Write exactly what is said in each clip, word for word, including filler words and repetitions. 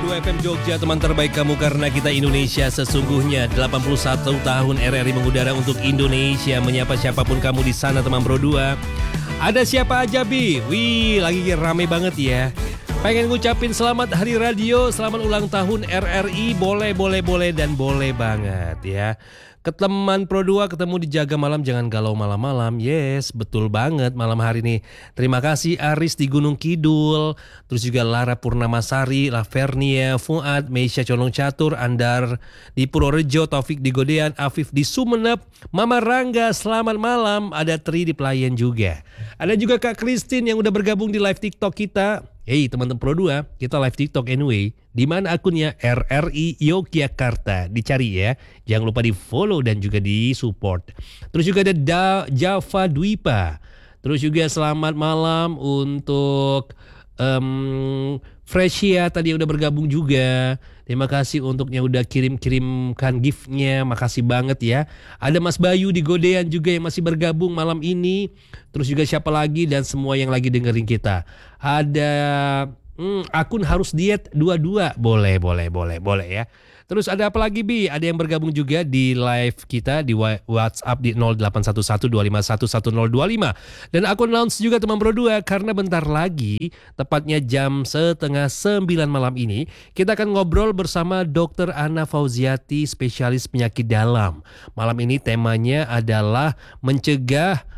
Pro dua F M Jogja, teman terbaik kamu karena kita Indonesia sesungguhnya. Delapan puluh satu tahun R R I mengudara untuk Indonesia. Menyapa siapapun kamu di sana teman Pro dua. Ada siapa aja Bi? Wih, lagi rame banget ya. Pengen ngucapin selamat hari radio, selamat ulang tahun R R I. Boleh, boleh, boleh dan boleh banget ya. Ke teman Pro dua ketemu di Jaga Malam, jangan galau malam-malam. Yes, betul banget malam hari ini. Terima kasih Aris di Gunung Kidul. Terus juga Lara Purnamasari, Lavernia, Fuad, Meisha Condong Catur, Andar di Purworejo, Taufik di Godean, Afif di Sumenep, Mama Rangga selamat malam. Ada Tri di Pelayan juga. Ada juga Kak Christine yang udah bergabung di live TikTok kita. Hey teman-teman Pro dua, kita live TikTok anyway. Di mana akunnya R R I Yogyakarta. Dicari ya. Jangan lupa di follow dan juga di support. Terus juga ada da- Java Dwipa. Terus juga selamat malam untuk um, Freshia tadi udah bergabung juga. Terima kasih untuk yang udah kirim-kirimkan gift-nya. Makasih banget ya. Ada Mas Bayu di Godean juga yang masih bergabung malam ini. Terus juga siapa lagi dan semua yang lagi dengerin kita. Ada hmm, akun harus diet dua dua. Boleh, boleh, boleh, boleh ya. Terus ada apa lagi Bi? Ada yang bergabung juga di live kita di WhatsApp di nol delapan satu satu dua lima satu satu nol dua lima. Dan aku announce juga teman Pro dua karena bentar lagi, tepatnya jam setengah sembilan malam ini, kita akan ngobrol bersama dokter Ana Fauziati, spesialis penyakit dalam. Malam ini temanya adalah mencegah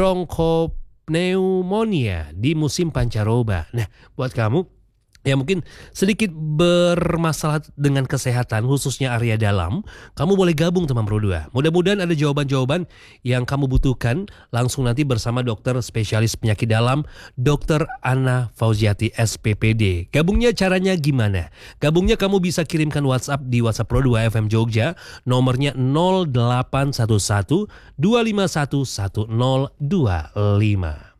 bronkopneumonia di musim pancaroba. Nah, buat kamu ya mungkin sedikit bermasalah dengan kesehatan khususnya area dalam, kamu boleh gabung teman Pro dua. Mudah-mudahan ada jawaban-jawaban yang kamu butuhkan langsung nanti bersama dokter spesialis penyakit dalam dokter Ana Fauziati S P P D. Gabungnya caranya gimana? Gabungnya kamu bisa kirimkan WhatsApp di WhatsApp Pro dua F M Jogja, nomornya nol delapan satu satu dua lima satu satu nol dua lima.